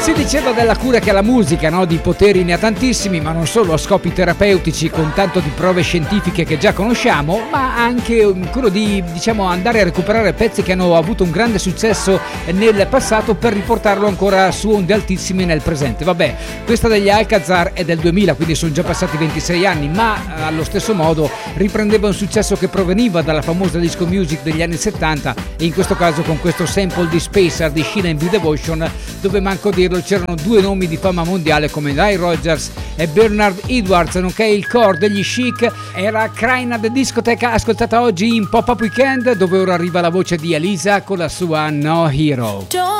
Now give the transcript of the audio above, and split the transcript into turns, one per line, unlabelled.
Si diceva della cura che ha la musica, no? Di poteri ne ha tantissimi, ma non solo a scopi terapeutici con tanto di prove scientifiche che già conosciamo, ma anche quello di, diciamo, andare a recuperare pezzi che hanno avuto un grande successo nel passato per riportarlo ancora su onde altissime nel presente. Vabbè, questa degli Alcazar è del 2000, quindi sono già passati 26 anni, ma allo stesso modo riprendeva un successo che proveniva dalla famosa disco music degli anni 70, e in questo caso con questo sample di Spacer di Sheila and the Devotion, dove manco dirlo c'erano due nomi di fama mondiale come Nile Rodgers e Bernard Edwards, nonché il core degli Chic. Era Crying at the Discoteca, ascoltata oggi in Pop-Up Weekend, dove ora arriva la voce di Elisa con la sua No Hero.